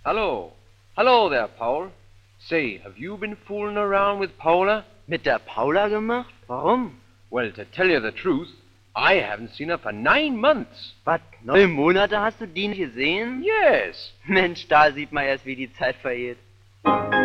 Hallo. Hallo there, Paul. Say, have you been fooling around with Paula? Mit der Paula gemacht? Warum? Well, to tell you the truth, I haven't seen her for 9 months. Was, 9 Monate hast du die nicht gesehen? Yes. Mensch, da sieht man erst, wie die Zeit vergeht.